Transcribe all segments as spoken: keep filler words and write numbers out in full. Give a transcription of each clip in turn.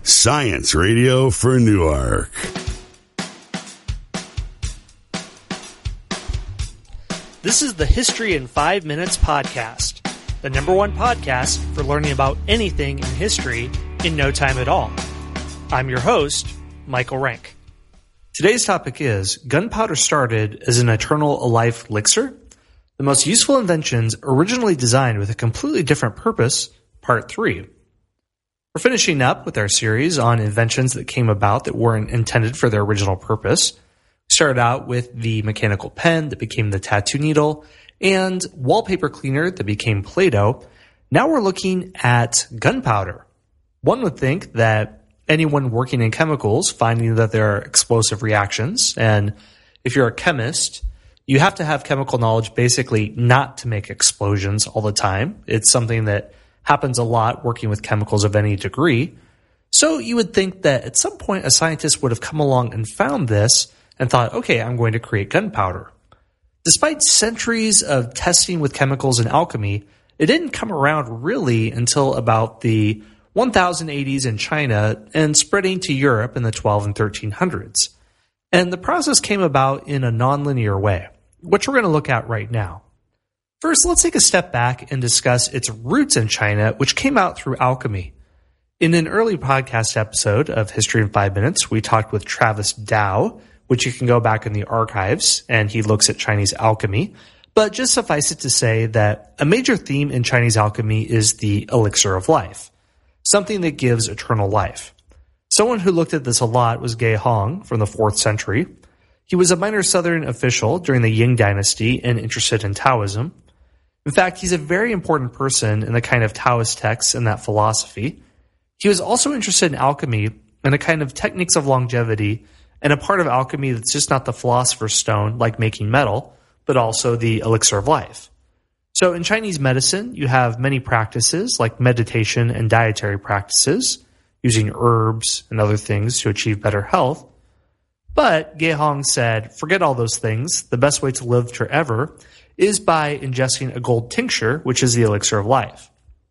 Science Radio for Newark. This is the History in Five Minutes podcast, the number one podcast for learning about anything in history in no time at all. I'm your host, Michael Rank. Today's topic is gunpowder started as an eternal life elixir, the most useful inventions originally designed with a completely different purpose, part three. We're finishing up with our series on inventions that came about that weren't intended for their original purpose. We started out with the mechanical pen that became the tattoo needle and wallpaper cleaner that became Play-Doh. Now we're looking at gunpowder. One would think that anyone working in chemicals, finding that there are explosive reactions, and if you're a chemist, you have to have chemical knowledge basically not to make explosions all the time. It's something that happens a lot working with chemicals of any degree. So you would think that at some point a scientist would have come along and found this and thought, okay, I'm going to create gunpowder. Despite centuries of testing with chemicals and alchemy, it didn't come around really until about the ten eighties in China and spreading to Europe in the twelve and thirteen hundreds. And the process came about in a nonlinear way, which we're going to look at right now. First, let's take a step back and discuss its roots in China, which came out through alchemy. In an early podcast episode of History in Five Minutes, we talked with Travis Dow, which you can go back in the archives, and he looks at Chinese alchemy. But just suffice it to say that a major theme in Chinese alchemy is the elixir of life, something that gives eternal life. Someone who looked at this a lot was Ge Hong from the fourth century. He was a minor southern official during the Ying dynasty and interested in Taoism. In fact, he's a very important person in the kind of Taoist texts and that philosophy. He was also interested in alchemy and a kind of techniques of longevity and a part of alchemy that's just not the philosopher's stone, like making metal, but also the elixir of life. So in Chinese medicine, you have many practices like meditation and dietary practices, using herbs and other things to achieve better health. But Ge Hong said, forget all those things. The best way to live forever is by ingesting a gold tincture, which is the elixir of life.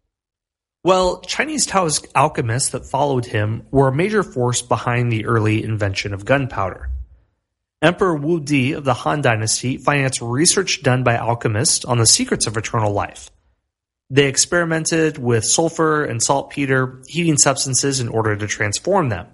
Well, Chinese Taoist alchemists that followed him were a major force behind the early invention of gunpowder. Emperor Wu Di of the Han Dynasty financed research done by alchemists on the secrets of eternal life. They experimented with sulfur and saltpeter, heating substances in order to transform them.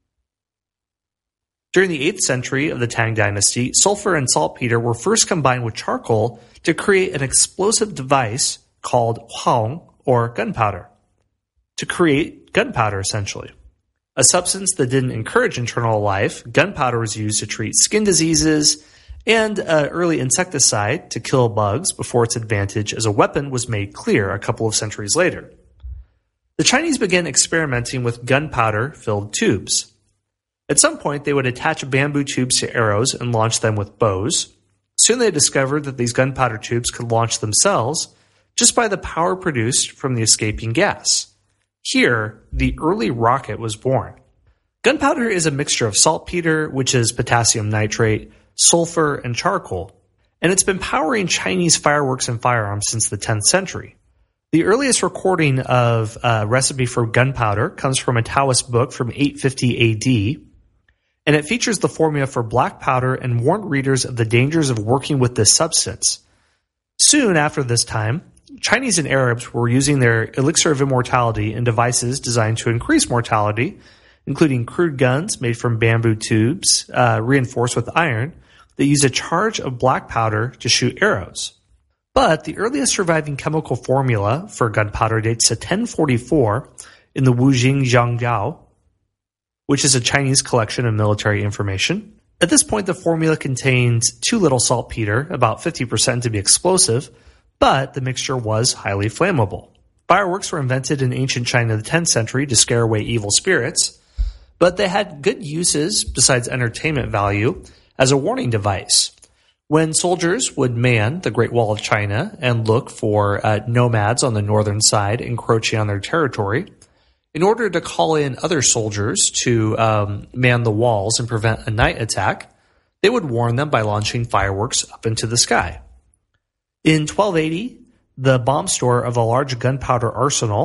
During the eighth century of the Tang Dynasty, sulfur and saltpeter were first combined with charcoal to create an explosive device called huang, or gunpowder, to create gunpowder essentially. A substance that didn't encourage eternal life, gunpowder was used to treat skin diseases, and an early insecticide to kill bugs before its advantage as a weapon was made clear a couple of centuries later. The Chinese began experimenting with gunpowder-filled tubes. At some point, they would attach bamboo tubes to arrows and launch them with bows. Soon they discovered that these gunpowder tubes could launch themselves just by the power produced from the escaping gas. Here, the early rocket was born. Gunpowder is a mixture of saltpeter, which is potassium nitrate, sulfur, and charcoal, and it's been powering Chinese fireworks and firearms since the tenth century. The earliest recording of a recipe for gunpowder comes from a Taoist book from eight fifty A D, and it features the formula for black powder and warned readers of the dangers of working with this substance. Soon after this time, Chinese and Arabs were using their elixir of immortality in devices designed to increase mortality, including crude guns made from bamboo tubes uh, reinforced with iron that use a charge of black powder to shoot arrows. But the earliest surviving chemical formula for gunpowder dates to ten forty-four in the Wujing Zhangjiao, which is a Chinese collection of military information. At this point, the formula contained too little saltpeter, about fifty percent to be explosive, but the mixture was highly flammable. Fireworks were invented in ancient China in the tenth century to scare away evil spirits, but they had good uses besides entertainment value as a warning device. When soldiers would man the Great Wall of China and look for uh, nomads on the northern side encroaching on their territory, in order to call in other soldiers to um, man the walls and prevent a night attack, they would warn them by launching fireworks up into the sky. In twelve eighty, the bomb store of a large gunpowder arsenal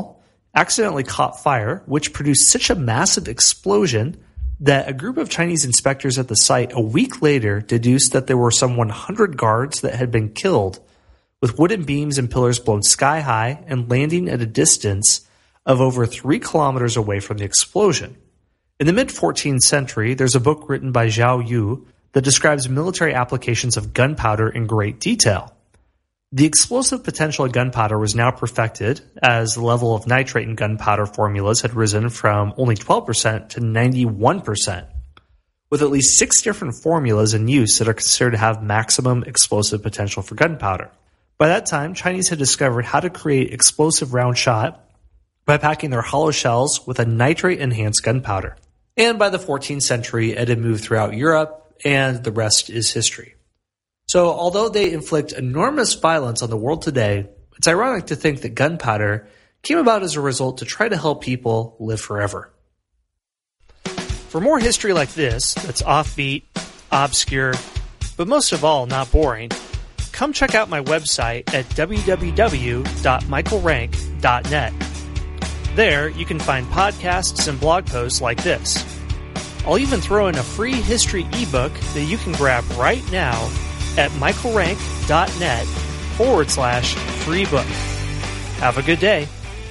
accidentally caught fire, which produced such a massive explosion that a group of Chinese inspectors at the site a week later deduced that there were some one hundred guards that had been killed, with wooden beams and pillars blown sky high and landing at a distance of over three kilometers away from the explosion. In the mid-fourteenth century, there's a book written by Zhao Yu that describes military applications of gunpowder in great detail. The explosive potential of gunpowder was now perfected, as the level of nitrate in gunpowder formulas had risen from only twelve percent to ninety-one percent, with at least six different formulas in use that are considered to have maximum explosive potential for gunpowder. By that time, Chinese had discovered how to create explosive round shot by packing their hollow shells with a nitrate-enhanced gunpowder. And by the fourteenth century, it had moved throughout Europe, and the rest is history. So although they inflict enormous violence on the world today, it's ironic to think that gunpowder came about as a result to try to help people live forever. For more history like this, that's offbeat, obscure, but most of all not boring, come check out my website at w w w dot michael rank dot net. There, you can find podcasts and blog posts like this. I'll even throw in a free history ebook that you can grab right now at michaelrank.net forward slash free book. Have a good day.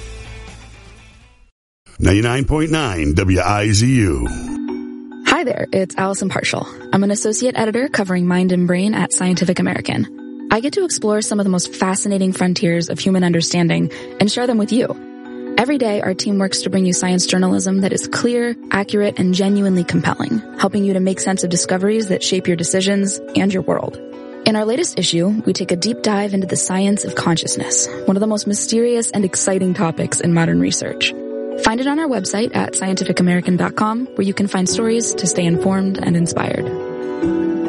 ninety-nine point nine W I Z U. Hi there, it's Allison Partial. I'm an associate editor covering mind and brain at Scientific American. I get to explore some of the most fascinating frontiers of human understanding and share them with you. Every day, our team works to bring you science journalism that is clear, accurate, and genuinely compelling, helping you to make sense of discoveries that shape your decisions and your world. In our latest issue, we take a deep dive into the science of consciousness, one of the most mysterious and exciting topics in modern research. Find it on our website at scientific american dot com, where you can find stories to stay informed and inspired.